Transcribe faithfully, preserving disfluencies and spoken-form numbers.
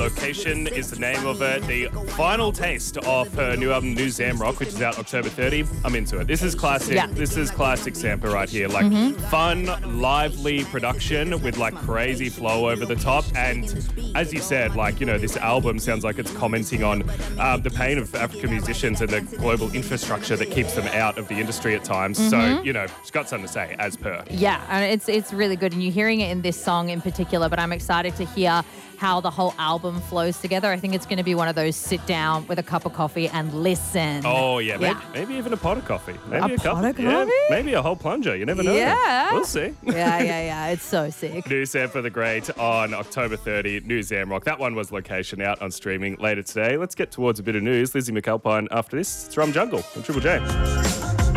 Location is the name of it. The final taste of her new album, New Zamrock, which is out October thirtieth. I'm into it. This is classic. Yeah. This is classic Sampa right here. Like Mm-hmm. fun, lively production with like crazy flow over the top. And as you said, like, you know, this album sounds like it's commenting on uh, the pain of African musicians and the global infrastructure that keeps them out of the industry at times. Mm-hmm. So, you know, she's got something to say, as per. Yeah, and it's it's really good, and you're hearing it in this song in particular, but I'm excited to hear how the whole album flows together. I think it's going to be one of those sit down with a cup of coffee and listen. Oh, yeah. Yeah. Maybe, maybe even a pot of coffee. Maybe A a, cup. pot of Yeah, coffee? maybe a whole plunger. You never know. Yeah. We'll see. yeah, yeah, yeah. It's so sick. New Sampa the Great on October thirtieth, New Zamrock. That one was Location, out on streaming later today. Let's get towards a bit of news. Lizzie McAlpine after this. It's Rum Jungle on Triple J.